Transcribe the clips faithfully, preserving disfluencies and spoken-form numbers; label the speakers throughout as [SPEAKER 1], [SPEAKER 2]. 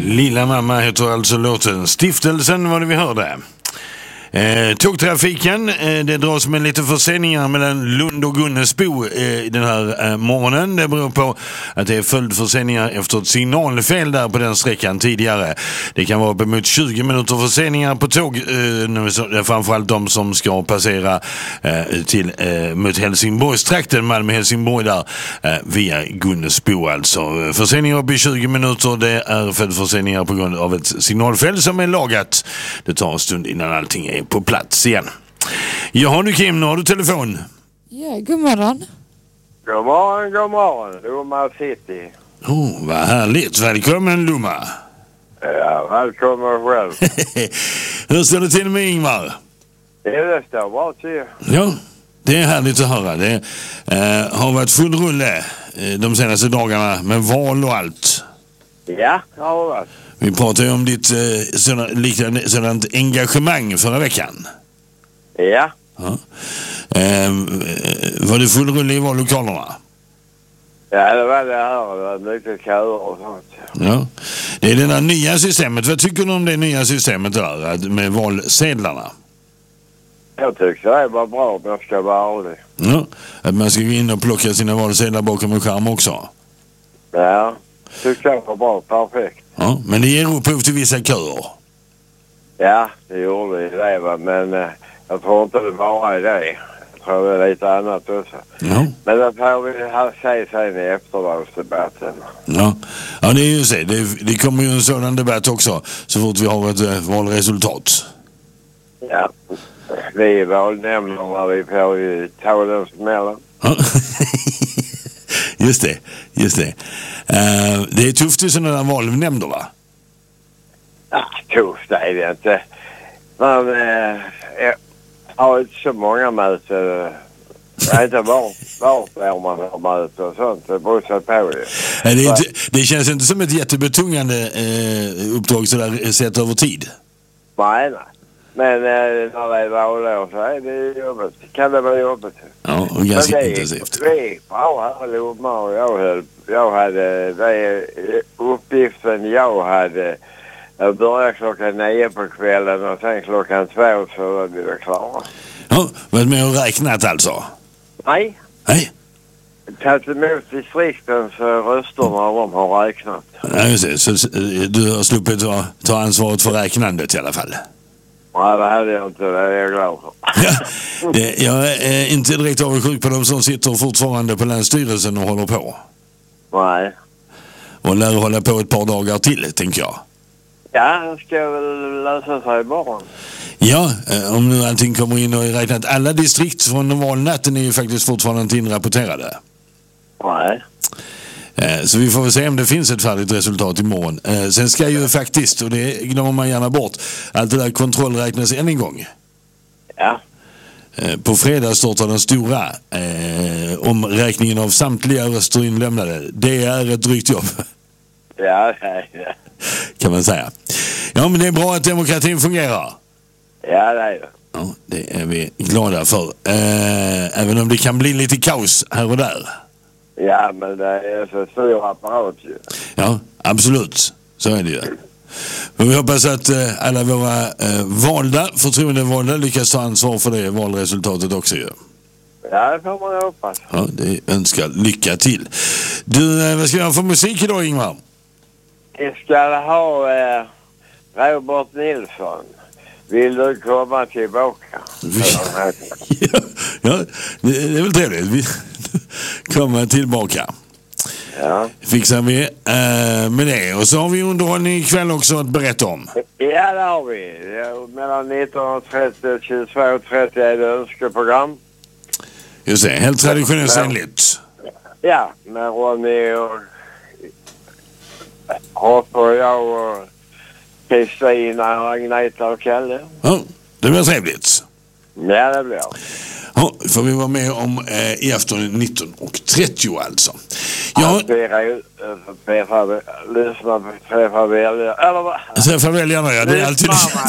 [SPEAKER 1] Lilla mamma heter alltså låten. Stiftelsen var det vi hörde. Eh, tågtrafiken, eh, det dras med lite förseningar mellan Lund och Gunnesbo eh, den här eh, morgonen. Det beror på att det är följdförseningar efter ett signalfel där på den sträckan tidigare. Det kan vara uppemot tjugo minuter förseningar på tåg, eh, framförallt de som ska passera eh, till eh, mot Helsingborgstrakten, Malmö-Helsingborg där eh, via Gunnesbo alltså. Förseningar upp i tjugo minuter, det är följdförseningar på grund av ett signalfel som är lagat. Det tar en stund innan allting är på plats igen. Jaha du Kim, nu har du telefon.
[SPEAKER 2] Ja, god morgon.
[SPEAKER 3] God morgon, god morgon. Lomma City.
[SPEAKER 1] Oh, vad härligt. Välkommen Lomma.
[SPEAKER 3] Ja, välkommen själv.
[SPEAKER 1] Hur står det till med Ingmar?
[SPEAKER 3] Det står bra till.
[SPEAKER 1] Ja, det är härligt att höra. Det eh, har varit full rulle eh, de senaste dagarna med val och allt.
[SPEAKER 3] Ja, det har varit.
[SPEAKER 1] Vi pratade ju om ditt eh, sådant, liknande, sådant engagemang förra veckan.
[SPEAKER 3] Ja.
[SPEAKER 1] Ja. Eh, var det full rulle i vallokalerna?
[SPEAKER 3] Ja, det var det här. Det var mycket köer och sånt.
[SPEAKER 1] Ja. Det är det där nya systemet. Vad tycker du om det nya systemet där med valsedlarna?
[SPEAKER 3] Jag tycker det var bra om jag ska vara ärlig.
[SPEAKER 1] Ja. Att man ska gå in och plocka sina valsedlar bakom en skärm också.
[SPEAKER 3] Ja, tycker jag var bra. Perfekt.
[SPEAKER 1] Ja, men det ger upphov till vissa köer.
[SPEAKER 3] Ja, det gjorde det va. Men eh, jag tror inte det bara är det. Jag tror det är lite annat också.
[SPEAKER 1] Ja.
[SPEAKER 3] Men det får vi ha se sen i eftervalsdebatten.
[SPEAKER 1] Ja. Ja, det är ju så. Det, det kommer ju en sådan debatt också så fort vi har ett äh, valresultat.
[SPEAKER 3] Ja, vi är valnämnderna, vi får ju ta den smällen.
[SPEAKER 1] Ja. Just det, just det. Uh, det är tufft i sådana där valnämnder va?
[SPEAKER 3] Ja, tufft är det inte. Man eh, har inte så många möten. Jag vet inte var, var man har möten och sånt. Det beror sig på ju.
[SPEAKER 1] Det, är inte, det känns inte som ett jättebetungande eh, uppdrag sådär sett över tid.
[SPEAKER 3] Nej, nej. Men eh, när det är valår så är det jobbet. Kan det vara jobbet?
[SPEAKER 1] Ja, och ganska det, intensivt.
[SPEAKER 3] Vi är bra här i Lomma och jag, höll, jag hade, det är uppgiften jag hade. Jag började klockan nio på kvällen och sen klockan två så var vi klara.
[SPEAKER 1] Ja, varit med och räknat alltså?
[SPEAKER 3] Nej.
[SPEAKER 1] Nej?
[SPEAKER 3] Tagit emot distriktens röster när de har räknat.
[SPEAKER 1] Ja, just det. Så du har sluppit att ta ansvaret för räknandet i alla fall?
[SPEAKER 3] Nej, det hade jag inte. Det är jag glad för.
[SPEAKER 1] Ja, det, jag är inte direkt avundsjuk på de som sitter fortfarande på Länsstyrelsen och håller på.
[SPEAKER 3] Nej.
[SPEAKER 1] Och lär hålla på ett par dagar till, tänker jag.
[SPEAKER 3] Ja, det ska väl lösa sig imorgon.
[SPEAKER 1] Ja, om nu allting kommer in och är räknat. Alla distrikt från valnatten är ju faktiskt fortfarande inte inrapporterade.
[SPEAKER 3] Nej.
[SPEAKER 1] Så vi får väl se om det finns ett färdigt resultat imorgon. Sen ska ju faktiskt, och det glömmer man gärna bort, att det där kontrollräknas än en gång.
[SPEAKER 3] Ja.
[SPEAKER 1] På fredag startar den stora eh, omräkningen av samtliga röster inlämnade. Det är ett drygt jobb.
[SPEAKER 3] Ja, ja, ja.
[SPEAKER 1] Kan man säga. Ja, men det är bra att demokratin fungerar.
[SPEAKER 3] Ja, det är det.
[SPEAKER 1] Ja, det är vi glada för. Eh, även om det kan bli lite kaos här och där.
[SPEAKER 3] Ja, men det är så stor apparat ju.
[SPEAKER 1] Ja, absolut. Så är det ju. Men vi hoppas att eh, alla våra eh, valda, förtroendevalda lyckas ta ansvar för det valresultatet också ju.
[SPEAKER 3] Ja, det får man hoppas.
[SPEAKER 1] Ja, det önskar lycka till. Du, eh, vad ska jag ha för musik idag, Ingmar?
[SPEAKER 3] Vi ska ha eh, Robert Nilsson. Vill du komma tillbaka?
[SPEAKER 1] ja, ja, det, det är väl trevligt. Vi kommer tillbaka.
[SPEAKER 3] Ja.
[SPEAKER 1] Fixar vi eh, med det. Och så har vi underhållning ikväll också att berätta om.
[SPEAKER 3] Ja, det har vi. Ja, mellan nitton trettio och tjugotvå trettio är det önskeprogram.
[SPEAKER 1] Just det, helt traditionellt enligt.
[SPEAKER 3] Ja, med Ronny och Hopp och jag och Kristina, Agneta och Kalle.
[SPEAKER 1] Ja, det blir trevligt.
[SPEAKER 3] Ja, det blir.
[SPEAKER 1] Ja, får vi vara med om eh, i afton nitton trettio alltså. Ja,
[SPEAKER 3] träffa lyssna på träffa väljare. Eller vad?
[SPEAKER 1] Träffa väljarna, ja. Det är alltid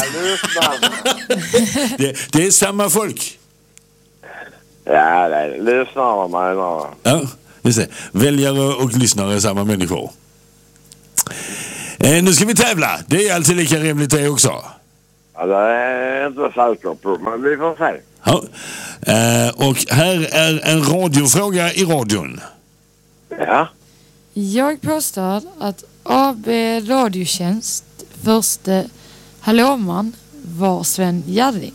[SPEAKER 3] lyssna.
[SPEAKER 1] det, det är samma folk.
[SPEAKER 3] Ja, det är lyssnarna menar jag.
[SPEAKER 1] Ja, just det. Väljare och lyssnare är samma människor. Eh, nu ska vi tävla. Det är alltid lika rimligt det också.
[SPEAKER 3] Ja, det är jag inte säker på, men vi får se.
[SPEAKER 1] Ja. Eh, och här är en radiofråga i radion.
[SPEAKER 3] Ja.
[SPEAKER 2] Jag påstår att A B Radiotjänst första hallåman var Sven Jerring.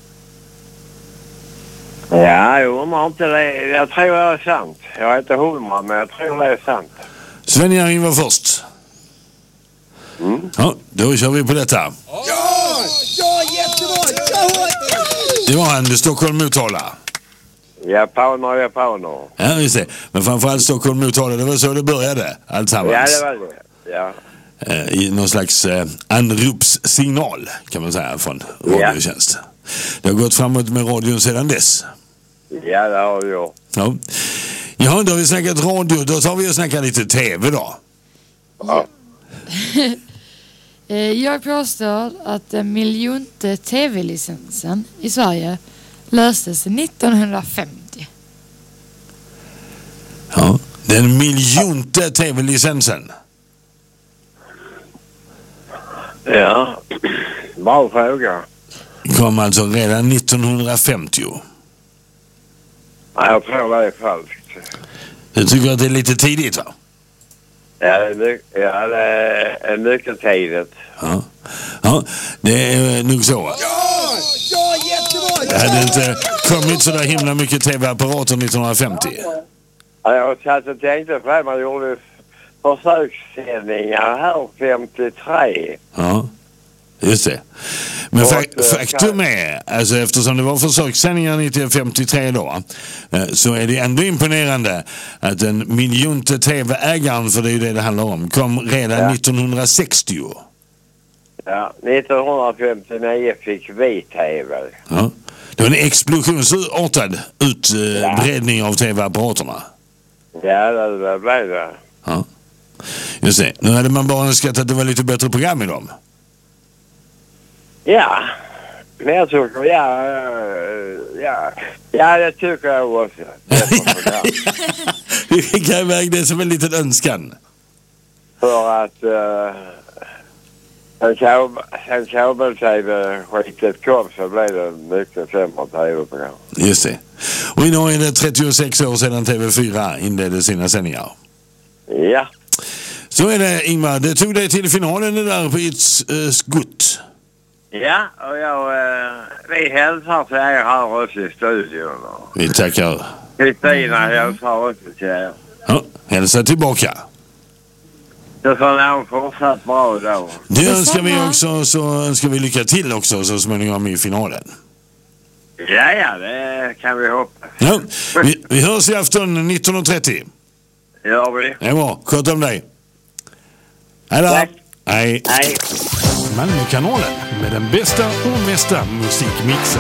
[SPEAKER 3] Ja, jag undrar inte det. Jag tror det är sant. Jag är inte hundra, men jag tror det är sant.
[SPEAKER 1] Sven Jerring var först.
[SPEAKER 3] Mm.
[SPEAKER 1] Ja, då kör vi på detta.
[SPEAKER 4] Ja! Ja, jättebra! Ja!
[SPEAKER 1] Det var han, Stockholm Motala.
[SPEAKER 3] Japaner, japaner.
[SPEAKER 1] Ja, just det. Men framförallt Stockholm Motala, det var så det började. Alltsammans.
[SPEAKER 3] Ja, det var det. Ja.
[SPEAKER 1] Eh, I någon slags eh, anropssignal kan man säga från Radiotjänst. Det har gått framåt med radion sedan dess.
[SPEAKER 3] Ja, det har jag.
[SPEAKER 1] Ja. Ja, då har vi snackat radio. Då tar vi och snackar lite tv då.
[SPEAKER 3] Ja.
[SPEAKER 2] Eh, Jag påstår att den miljonte tv-licensen i Sverige löstes nittonhundrafemtio.
[SPEAKER 1] Ja, den miljonte tv-licensen.
[SPEAKER 3] Ja. Bra fråga.
[SPEAKER 1] Kom alltså redan nittonhundrafemtio.
[SPEAKER 3] Ja, jag tror det är falskt.
[SPEAKER 1] Du tycker att det är lite tidigt, va?
[SPEAKER 3] Ja, det är mycket, ja, det är mycket tidigt.
[SPEAKER 1] Ja, ja, det är nog så. Va?
[SPEAKER 4] Ja! Ja, jättebra!
[SPEAKER 1] Det hade inte kommit så där himla mycket tv-apparater nittonhundrafemtio.
[SPEAKER 3] Ja, jag satt och tänkte på det. Man gjorde försökssändningar här femtiotre.
[SPEAKER 1] Ja, just det. Men
[SPEAKER 3] Och,
[SPEAKER 1] fak-
[SPEAKER 3] eh,
[SPEAKER 1] faktum är, alltså eftersom det var försökssändningar nittonhundrafemtiotre då, eh, så är det ändå imponerande att den miljonte tv-ägaren, för det är ju det det handlar om, kom redan
[SPEAKER 3] Ja.
[SPEAKER 1] nittonhundrasextio.
[SPEAKER 3] Ja, nittonhundrafemtionio fick vi tv.
[SPEAKER 1] Ja. Det var en explosionsartad utbredning av tv-apparaterna.
[SPEAKER 3] Ja, det, det blev det.
[SPEAKER 1] Ja. Just det. Nu hade man bara önskat att det var lite bättre program i dem.
[SPEAKER 3] Ja, men jag tycker, ja, eh, ja, ja, det tycker jag också.
[SPEAKER 1] Vi skickar iväg det som en liten önskan.
[SPEAKER 3] För att uh, sen kabel-tv-skitet kom så blev det mycket sämre tv-program.
[SPEAKER 1] Just det. Och idag är det trettiosex år sedan T V fyra inledde sina sändningar.
[SPEAKER 3] Ja,
[SPEAKER 1] Så är det, Ingmar. Det tog dig till finalen det där på ett uh, skutt.
[SPEAKER 3] ja, och jag, uh, vi hälsar till er här också i studion.
[SPEAKER 1] Vi tackar.
[SPEAKER 3] Kristina hälsar också till er.
[SPEAKER 1] Ja, hälsa tillbaka.
[SPEAKER 3] Så får ni en fortsatt bra dag.
[SPEAKER 1] Det
[SPEAKER 2] Detsamma.
[SPEAKER 1] önskar vi också, så önskar vi lycka till också så småningom i finalen.
[SPEAKER 3] Ja, ja, det kan vi hoppas.
[SPEAKER 1] Ja, vi, vi hörs i afton nitton och trettio.
[SPEAKER 3] Gör vi.
[SPEAKER 1] Det är bra. Sköt om dig. Hej då.
[SPEAKER 3] Tack.
[SPEAKER 1] Hej.
[SPEAKER 3] Hej.
[SPEAKER 1] Malmökanalen med den bästa och mesta musikmixen.